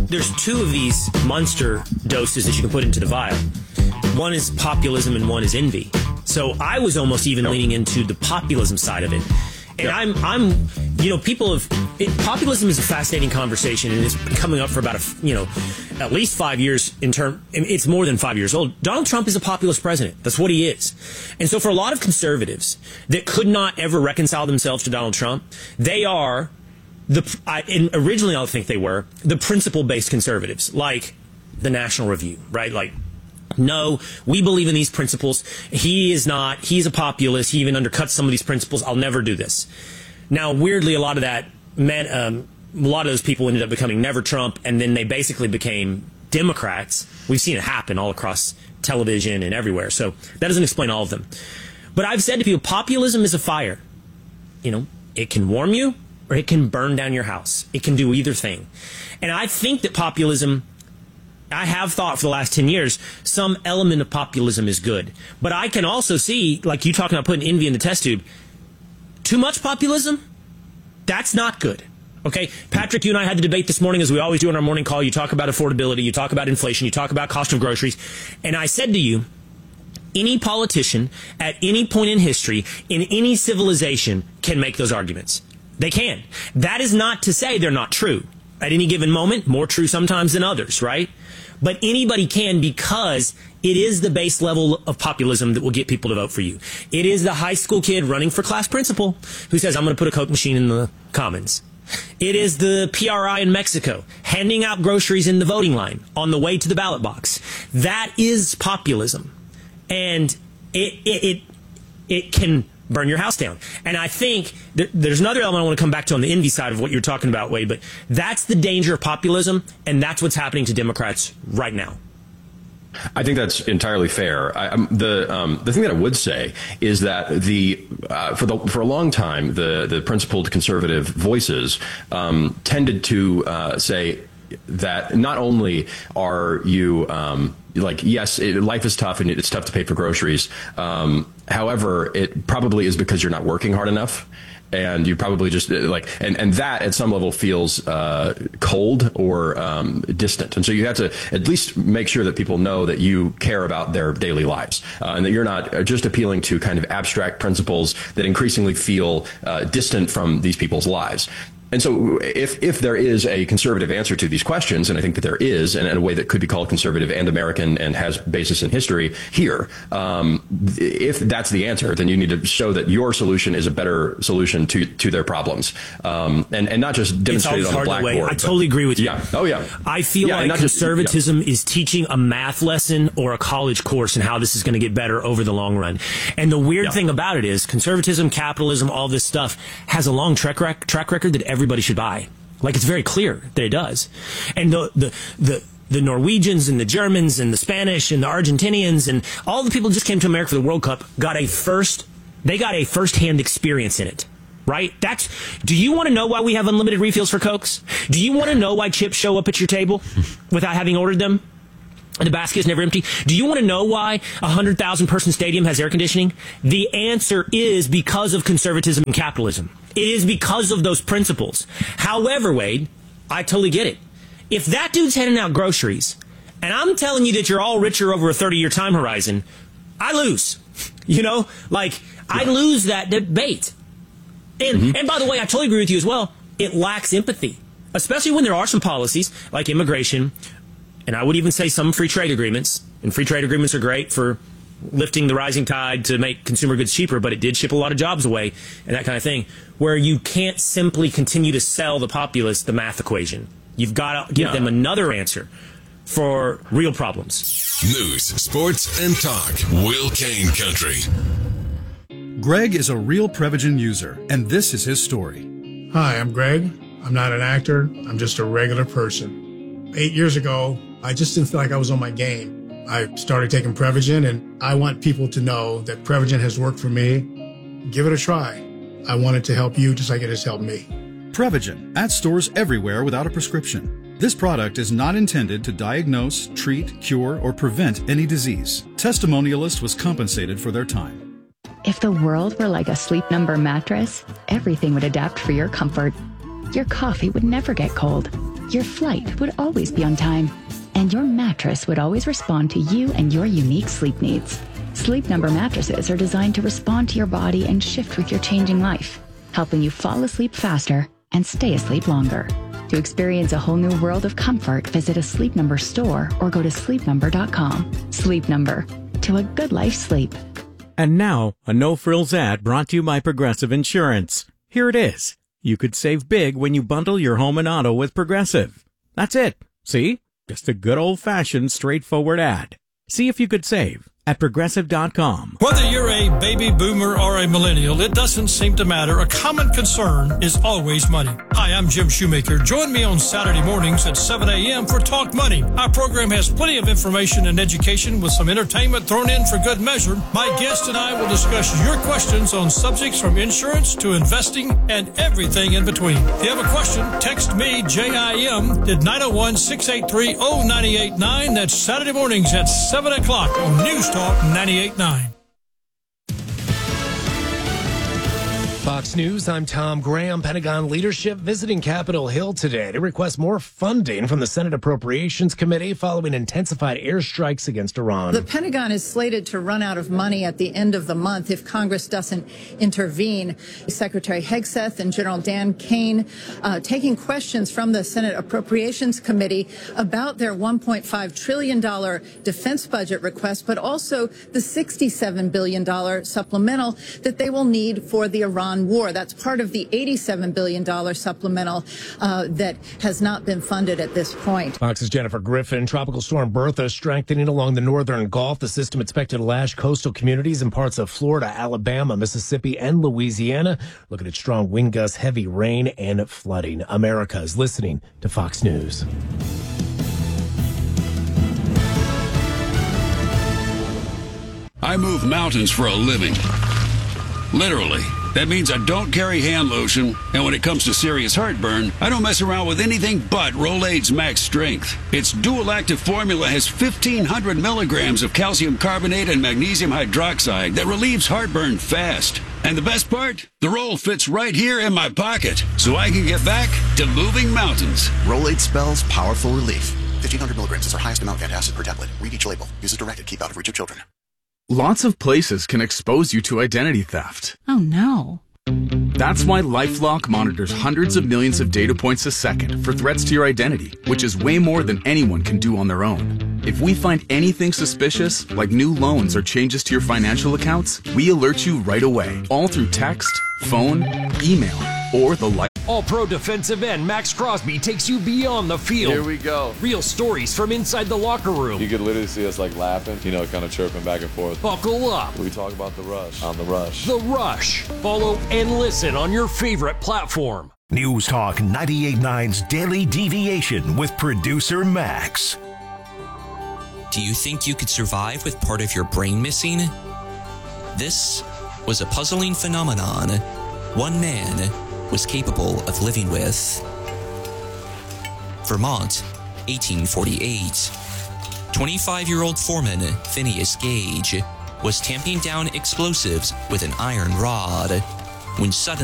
there's two of these monster doses that you can put into the vial. One is populism and one is envy. So I was almost even leaning into the populism side of it. And I'm, populism is a fascinating conversation, and it's been coming up for about at least 5 years it's more than 5 years old. Donald Trump is a populist president. That's what he is. And so for a lot of conservatives that could not ever reconcile themselves to Donald Trump, they are originally I think they were the principle-based conservatives, like the National Review, right? Like, no, we believe in these principles. He's a populist. He even undercuts some of these principles. I'll never do this. Now, weirdly, a lot of those people ended up becoming Never Trump, and then they basically became Democrats. We've seen it happen all across television and everywhere. So that doesn't explain all of them. But I've said to people, populism is a fire. It can warm you or it can burn down your house. It can do either thing. And I think that populism, I have thought for the last 10 years, some element of populism is good. But I can also see, like you talking about putting envy in the test tube, too much populism, that's not good. Okay, Patrick, you and I had the debate this morning, as we always do on our morning call. You talk about affordability, you talk about inflation, you talk about cost of groceries. And I said to you, any politician at any point in history, in any civilization, can make those arguments. They can. That is not to say they're not true. At any given moment, more true sometimes than others, right? But anybody can, because it is the base level of populism that will get people to vote for you. It is the high school kid running for class principal who says, I'm going to put a Coke machine in the Commons. It is the PRI in Mexico handing out groceries in the voting line on the way to the ballot box. That is populism. And it can burn your house down. And I think there's another element I want to come back to on the envy side of what you're talking about, Wade, but that's the danger of populism, and that's what's happening to Democrats right now. I think that's entirely fair. The thing that I would say is that for a long time, the principled conservative voices tended to say that not only are you yes, life is tough and it's tough to pay for groceries. However, it probably is because you're not working hard enough. And you probably just and that at some level feels cold or distant. And so you have to at least make sure that people know that you care about their daily lives and that you're not just appealing to kind of abstract principles that increasingly feel distant from these people's lives. And so if there is a conservative answer to these questions, and I think that there is, and in a way that could be called conservative and American and has basis in history here, if that's the answer, then you need to show that your solution is a better solution to their problems, and not just demonstrate it on the blackboard. I totally agree with you. Yeah. Oh, yeah. I feel like conservatism is teaching a math lesson or a college course in how this is going to get better over the long run. And the weird thing about it is conservatism, capitalism, all this stuff has a long track record that everybody should buy. Like, it's very clear that it does. And the Norwegians and the Germans and the Spanish and the Argentinians and all the people who just came to America for the World Cup got a first-hand experience in it. Right? Do you want to know why we have unlimited refills for Cokes? Do you want to know why chips show up at your table without having ordered them? And the basket is never empty. Do you want to know why a 100,000-person stadium has air conditioning? The answer is because of conservatism and capitalism. It is because of those principles. However, Wade, I totally get it. If that dude's handing out groceries, and I'm telling you that you're all richer over a 30-year time horizon, I lose. I lose that debate. And by the way, I totally agree with you as well. It lacks empathy, especially when there are some policies like immigration, and I would even say some free trade agreements. And free trade agreements are great for lifting the rising tide to make consumer goods cheaper, but it did ship a lot of jobs away and that kind of thing, where you can't simply continue to sell the populace the math equation. You've got to give them another answer for real problems. News, sports, and talk. Will Kane Country. Greg is a real Prevagen user, and this is his story. Hi, I'm Greg. I'm not an actor. I'm just a regular person. 8 years ago, I just didn't feel like I was on my game. I started taking Prevagen, and I want people to know that Prevagen has worked for me. Give it a try. I want it to help you just like it has helped me. Prevagen, at stores everywhere without a prescription. This product is not intended to diagnose, treat, cure, or prevent any disease. Testimonialist was compensated for their time. If the world were like a Sleep Number mattress, everything would adapt for your comfort. Your coffee would never get cold. your flight would always be on time, and your mattress would always respond to you and your unique sleep needs. Sleep Number mattresses are designed to respond to your body and shift with your changing life, helping you fall asleep faster and stay asleep longer. To experience a whole new world of comfort, visit a Sleep Number store or go to sleepnumber.com. Sleep Number, to a good life's sleep. And now, a no-frills ad brought to you by Progressive Insurance. Here it is. You could save big when you bundle your home and auto with Progressive. That's it. See? Just a good old-fashioned, straightforward ad. See if you could save at Progressive.com. Whether you're a baby boomer or a millennial, it doesn't seem to matter. A common concern is always money. Hi, I'm Jim Shoemaker. Join me on Saturday mornings at 7 a.m. for Talk Money. Our program has plenty of information and education with some entertainment thrown in for good measure. My guest and I will discuss your questions on subjects from insurance to investing and everything in between. If you have a question, text me, JIM, at 901-683-0989. That's Saturday mornings at 7 o'clock on News Talk 98.9. Fox News, I'm Tom Graham. Pentagon leadership visiting Capitol Hill today to request more funding from the Senate Appropriations Committee following intensified airstrikes against Iran. The Pentagon is slated to run out of money at the end of the month if Congress doesn't intervene. Secretary Hegseth and General Dan Kane taking questions from the Senate Appropriations Committee about their $1.5 trillion defense budget request, but also the $67 billion supplemental that they will need for the Iran war. That's part of the $87 billion supplemental that has not been funded at this point. Fox's Jennifer Griffin. Tropical storm Bertha strengthening along the northern Gulf. The system expected to lash coastal communities in parts of Florida, Alabama, Mississippi, and Louisiana. Looking at strong wind gusts, heavy rain, and flooding. America is listening to Fox News. I move mountains for a living. Literally. That means I don't carry hand lotion, and when it comes to serious heartburn, I don't mess around with anything but Rolaids Max Strength. Its dual-active formula has 1,500 milligrams of calcium carbonate and magnesium hydroxide that relieves heartburn fast. And the best part? The roll fits right here in my pocket, so I can get back to moving mountains. Rolaids spells powerful relief. 1,500 milligrams is our highest amount of antacid per tablet. Read each label. Use as directed. Keep out of reach of children. Lots of places can expose you to identity theft. Oh no. That's why LifeLock monitors hundreds of millions of data points a second for threats to your identity, which is way more than anyone can do on their own. If we find anything suspicious, like new loans or changes to your financial accounts, we alert you right away, all through text, phone, email, or the like. All-Pro defensive end Max Crosby takes you beyond the field. Here we go. Real stories from inside the locker room. You could literally see us like laughing, kind of chirping back and forth. Buckle up. We talk about The Rush on The Rush. The Rush. Follow and listen on your favorite platform. News Talk 98.9's Daily Deviation with producer Max. Do you think you could survive with part of your brain missing? This was a puzzling phenomenon one man was capable of living with. Vermont, 1848. 25-year-old foreman Phineas Gage was tamping down explosives with an iron rod when suddenly